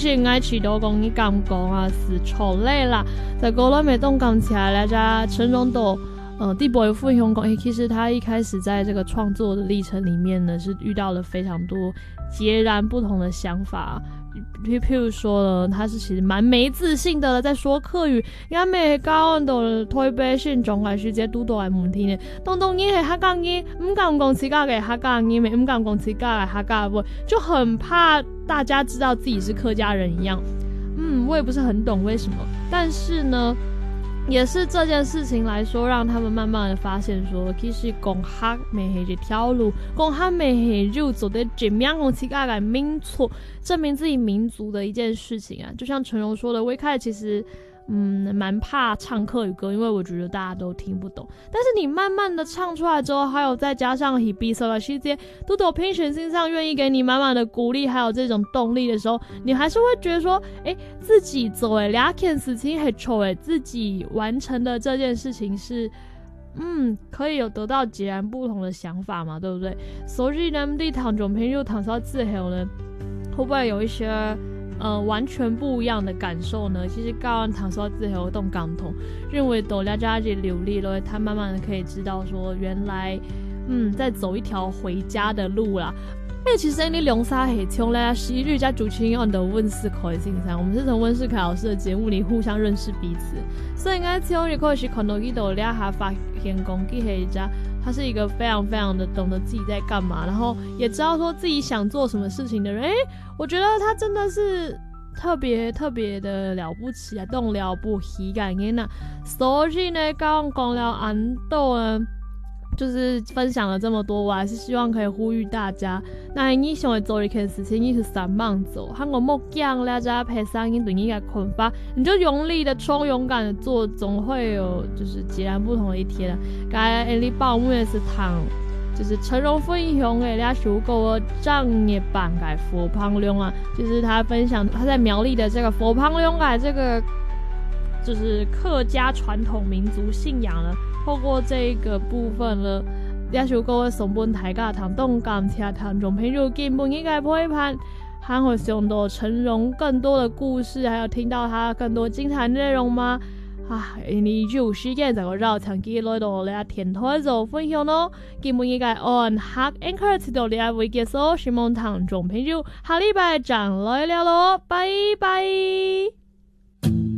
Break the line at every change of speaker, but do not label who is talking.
是爱起到讲你敢讲啊是错类啦，在高端美动讲起来大家陈荣都地博有分享讲，其实他一开始在这个创作的历程里面呢，是遇到了非常多截然不同的想法。譬如说呢，他是其实蛮没自信的了，在说客语，因为每教人都推背信总还是这拄到的问题呢。当你是客家人，唔敢讲自家嘅客家人，唔敢讲自家嘅客家话，就很怕大家知道自己是客家人一样。我也不是很懂为什么，但是呢。也是这件事情来说，让他们慢慢的发现说，其实讲客没系一条路，讲客没系就走的怎么样，讲自家的民族，证明自己民族的一件事情啊。就像陈荣说的，我一开始其实蛮怕唱客语歌，因为我觉得大家都听不懂。但是你慢慢的唱出来之后，还有再加上比赛的细节，都有评选心上愿意给你满满的鼓励，还有这种动力的时候，你还是会觉得说，自己做的两件事情很丑，自己完成的这件事情是，可以有得到截然不同的想法嘛，对不对？所以呢，在唐中朋友唐到之后呢，会不会有一些完全不一样的感受呢？其实教完唐说之后动感同，认为大家这流利了，他慢慢的可以知道说，原来在走一条回家的路啦。其实你龙沙很穷嘞，昔日加主持人的温世凯先生，我们是从温世凯老师的节目里互相认识彼此，所以应该从你可以看到一头两下发现讲，其实他是一个非常非常的懂得自己在干嘛，然后也知道说自己想做什么事情的人。我觉得他真的是特别特别的了不起啊，动了不起感恩啊。所以呢，刚讲了安豆呢。就是分享了这么多，我还是希望可以呼吁大家，那你想要做一件事情，你是三棒走，和我木匠大家陪上你对你的困法，你就用力的冲，勇敢的做，总会有就是截然不同的一天啊。刚才你报幕的是唐，就是陈荣分享的俩首歌正业版改佛胖龙啊，就是他分享他在苗栗的这个佛胖龙改这个就是客家传统民族信仰呢。透过这个部分了，这首歌送本大家通动感谢听众朋友根本应该陪伴，还会想到陈荣更多的故事，还有听到他更多精彩内容吗？你有时间就绕长期来到来天台做分享咯，根本应该按下 Anchor 到你会结束，希望听众朋友下礼拜再来了咯，拜拜。